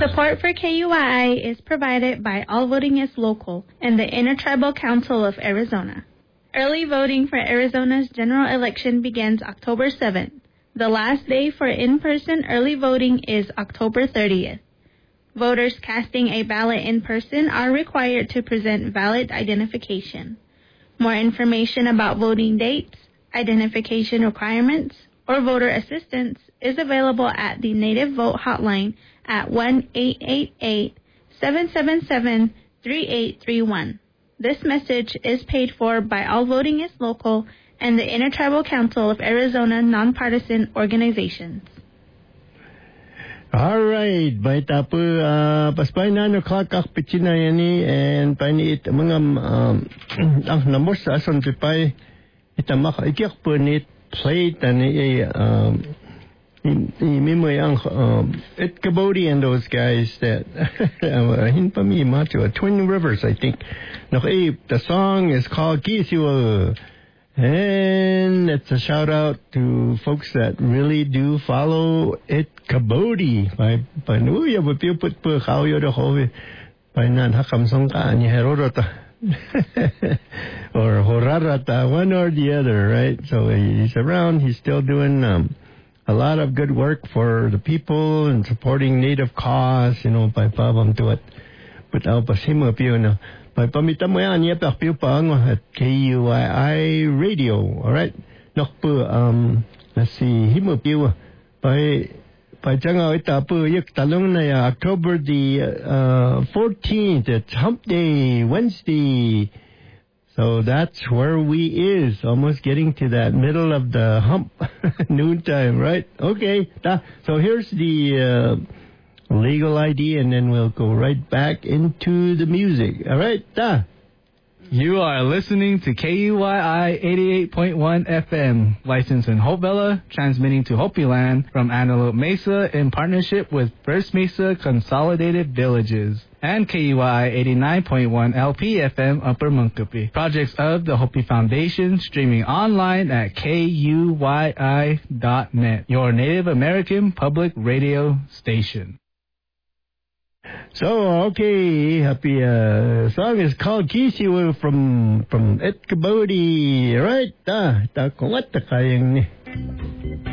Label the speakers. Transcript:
Speaker 1: Support for KUII is provided by All Voting is Local and the Intertribal Council of Arizona. Early voting for Arizona's general election begins October 7th. The last day for in-person early voting is October 30th. Voters casting a ballot in person are required to present valid identification. More information about voting dates, identification requirements, or voter assistance is available at the Native Vote Hotline at 1-888-777-3831. This message is paid for by All Voting is Local and the Intertribal Council of Arizona Nonpartisan Organizations.
Speaker 2: All right, baita po paspay 9 o'clock pichina yani and painit mga ang numbers sa ason pipay itamak ikyak po nit play tani mimo yang it Cabody and those guys that hin pa mi macho Twin Rivers I think no the song is called Kisiwa. And it's a shout out to folks that really do follow it Cabody. By nuya but you put po kauyo de hove by nan hakam song ka ni herorota or horarata, one or the other, right? So he's around, he's still doing a lot of good work for the people and supporting Native cause, by pabam to it. But I'll pass him up you By pamita mo yan, yapak piyo pa at KUII Radio, alright? Nakpo, let's see, himo piyo. By jangaw ita po, yak talong na ya, October the 14th, it's Hump Day, Wednesday. So that's where we is, almost getting to that middle of the hump, noontime, right? Okay, so here's the legal ID, and then we'll go right back into the music. All right,
Speaker 3: You are listening to KUII 88.1 FM, licensed in Hope Valley, transmitting to Hopi Land from Antelope Mesa in partnership with First Mesa Consolidated Villages, and KUII 89.1 LP FM Upper Munkapi. Projects of the Hopi Foundation, streaming online at KUII.net, your Native American public radio station.
Speaker 2: So, okay, happy song is called Kisiwa from Ed Cabody, right? Ta kung at kayang ni.